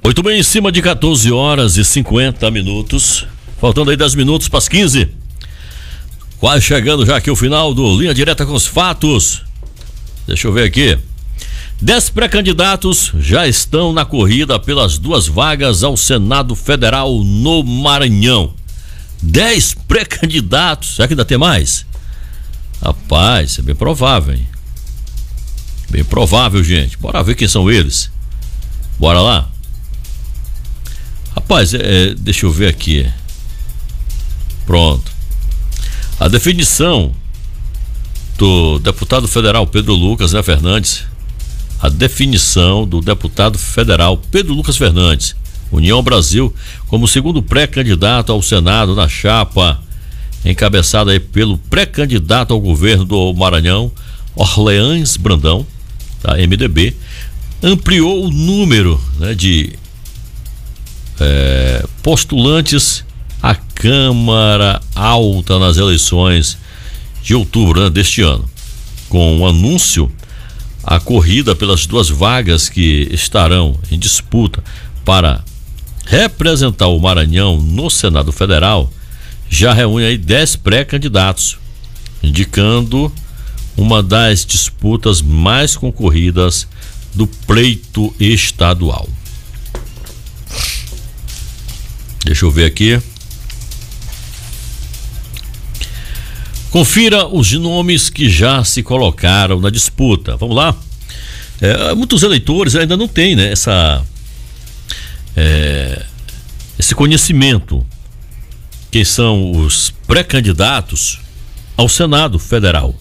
Muito bem, em cima de 14 horas e 50 minutos. Faltando aí 10 minutos para as 15. Quase chegando já aqui o final do Linha Direta com os Fatos. Deixa eu ver aqui. 10 pré-candidatos já estão na corrida pelas 2 vagas ao Senado Federal no Maranhão. 10 pré-candidatos. Será que ainda tem mais? Rapaz, é bem provável, hein? Bem provável, gente. Bora ver quem são eles. Bora lá. Rapaz, deixa eu ver aqui. Pronto. A definição do deputado federal Pedro Lucas Fernandes. A definição do deputado federal Pedro Lucas Fernandes, União Brasil, como segundo pré-candidato ao Senado na chapa encabeçada aí pelo pré-candidato ao governo do Maranhão, Orleans Brandão, da MDB, ampliou o número, né, de postulantes à Câmara Alta nas eleições de outubro, né, deste ano. Com o anúncio, a corrida pelas 2 vagas que estarão em disputa para representar o Maranhão no Senado Federal já reúne aí 10 pré-candidatos, indicando uma das disputas mais concorridas do pleito estadual. Deixa eu ver aqui. Confira os nomes que já se colocaram na disputa. Vamos lá? Muitos eleitores ainda não têm, né, esse conhecimento. Quem são os pré-candidatos ao Senado Federal?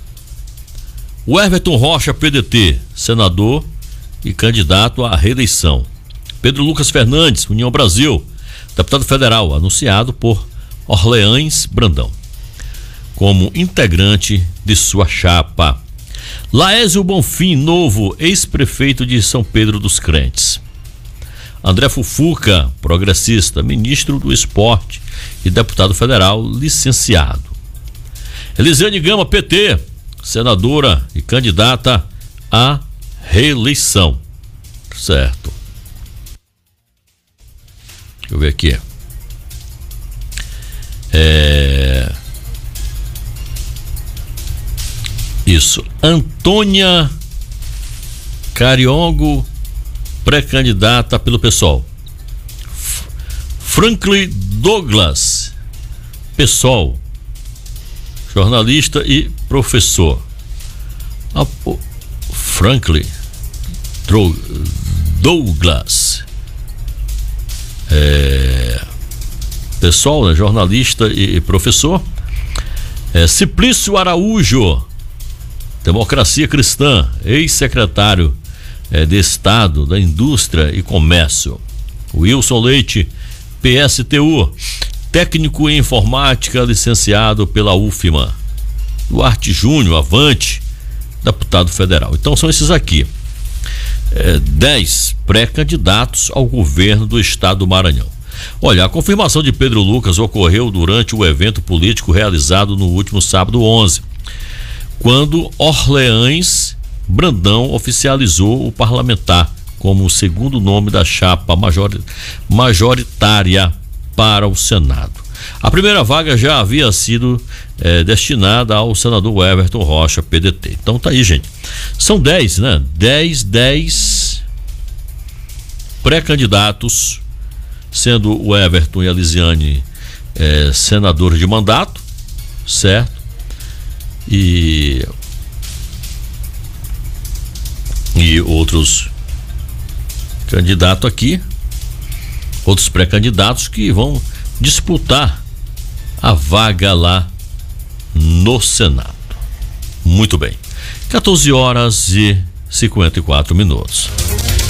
O Everton Rocha, PDT, senador e candidato à reeleição. Pedro Lucas Fernandes, União Brasil, deputado federal, anunciado por Orleans Brandão como integrante de sua chapa. Laésio Bonfim, novo ex-prefeito de São Pedro dos Crentes. André Fufuca, progressista, ministro do Esporte e deputado federal licenciado. Elisiane Gama, PT, senadora e candidata à reeleição. Certo. Deixa eu ver aqui. Isso. Antônia Cariongo, pré-candidata pelo PSOL. Franklin Douglas, PSOL, jornalista e professor. Franklin Douglas, PSOL, né, jornalista e professor. Simplício Araújo, Democracia Cristã, ex-secretário de Estado da Indústria e Comércio. Wilson Leite, PSTU, técnico em informática, licenciado pela UFMA. Duarte Júnior, Avante, deputado federal. Então são esses aqui, 10 pré-candidatos ao governo do estado do Maranhão. Olha, a confirmação de Pedro Lucas ocorreu durante o evento político realizado no último sábado 11, quando Orleans Brandão oficializou o parlamentar como o segundo nome da chapa majoritária para o Senado. A primeira vaga já havia sido destinada ao senador Everton Rocha, PDT. Então tá aí, gente. São 10, né? 10 pré-candidatos, sendo o Everton e a Lisiane senadores de mandato, certo? E outros candidatos aqui, outros pré-candidatos que vão disputar a vaga lá no Senado. Muito bem. 14 horas e 54 minutos.